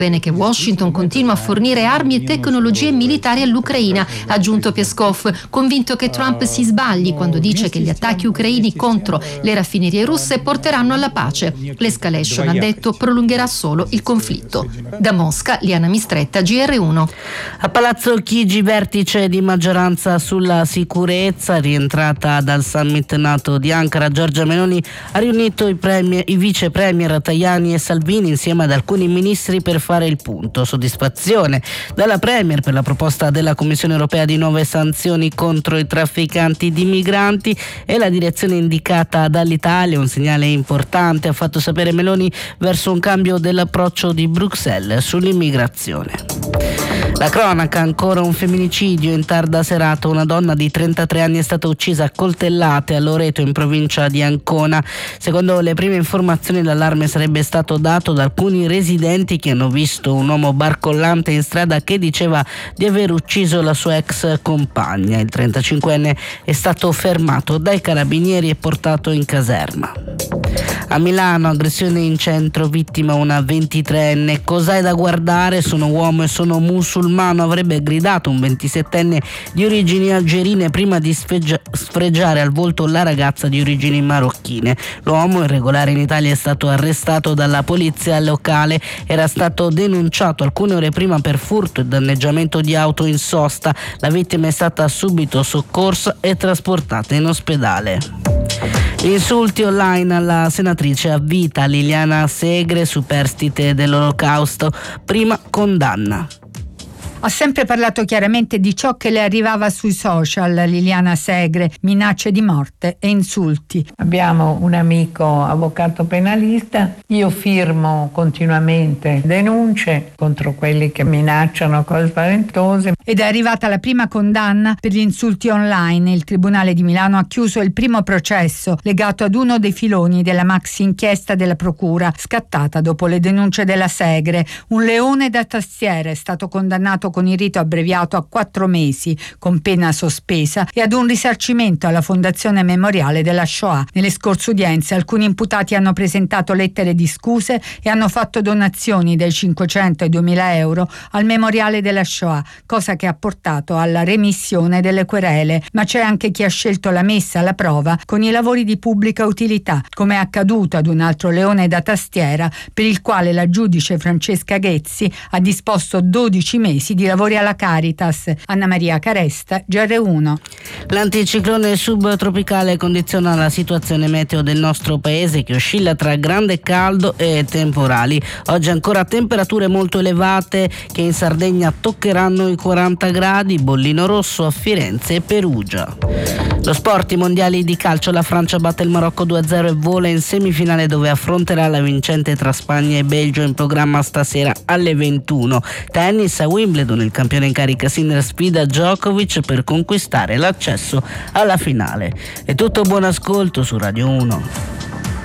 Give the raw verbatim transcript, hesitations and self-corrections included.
Bene che Washington continua a fornire armi e tecnologie militari all'Ucraina, ha aggiunto Peskov, convinto che Trump si sbagli quando dice che gli attacchi ucraini contro le raffinerie russe porteranno alla pace. L'escalation, ha detto, prolungherà solo il conflitto. Da Mosca, Liana Mistretta, G R uno. A Palazzo Chigi, vertice di maggioranza sulla sicurezza, rientrata dal summit NATO di Ankara, Giorgia Meloni ha riunito i, premier, i vice premier Tajani e Salvini insieme ad alcuni ministri per fare il punto. Soddisfazione dalla premier per la proposta della Commissione europea di nuove sanzioni contro i trafficanti di migranti e la direzione indicata dall'Italia, un segnale importante, ha fatto sapere Meloni, verso un cambio dell'approccio di Bruxelles sull'immigrazione. La cronaca, ancora un femminicidio in tarda serata. Una donna di trentatré anni è stata uccisa a coltellate a Loreto, in provincia di Ancona. Secondo le prime informazioni, l'allarme sarebbe stato dato da alcuni residenti che hanno visto un uomo barcollante in strada che diceva di aver ucciso la sua ex compagna. Il trentacinquenne è stato fermato dai carabinieri e portato in caserma. A Milano, aggressione in centro, vittima una ventitreenne. Cos'hai da guardare? Sono uomo e sono musulmano, avrebbe gridato un ventisettenne di origini algerine prima di sfregiare al volto la ragazza di origini marocchine. L'uomo, irregolare in Italia, è stato arrestato dalla polizia locale. Era stato denunciato alcune ore prima per furto e danneggiamento di auto in sosta. La vittima è stata subito soccorsa e trasportata in ospedale. Insulti online alla senatrice a vita Liliana Segre, superstite dell'Olocausto, prima condanna. Ha sempre parlato chiaramente di ciò che le arrivava sui social, Liliana Segre, minacce di morte e insulti. Abbiamo un amico avvocato penalista, io firmo continuamente denunce contro quelli che minacciano cose spaventose. Ed è arrivata la prima condanna per gli insulti online. Il Tribunale di Milano ha chiuso il primo processo legato ad uno dei filoni della maxi inchiesta della Procura, scattata dopo le denunce della Segre. Un leone da tastiera è stato condannato con il rito abbreviato a quattro mesi con pena sospesa e ad un risarcimento alla Fondazione Memoriale della Shoah. Nelle scorse udienze alcuni imputati hanno presentato lettere di scuse e hanno fatto donazioni dai cinquecento ai duemila euro al Memoriale della Shoah, cosa che ha portato alla remissione delle querele. Ma c'è anche chi ha scelto la messa alla prova con i lavori di pubblica utilità, come è accaduto ad un altro leone da tastiera per il quale la giudice Francesca Ghezzi ha disposto dodici mesi di di lavori alla Caritas. Anna Maria Caresta, G R uno. L'anticiclone subtropicale condiziona la situazione meteo del nostro paese, che oscilla tra grande caldo e temporali. Oggi ancora temperature molto elevate che in Sardegna toccheranno i quaranta gradi, bollino rosso a Firenze e Perugia. Lo sport, i mondiali di calcio, la Francia batte il Marocco due a zero e vola in semifinale, dove affronterà la vincente tra Spagna e Belgio, in programma stasera alle ventuno. Tennis, a Wimbledon il campione in carica Sinner sfida Djokovic per conquistare l'accesso alla finale. È tutto, buon ascolto su Radio uno.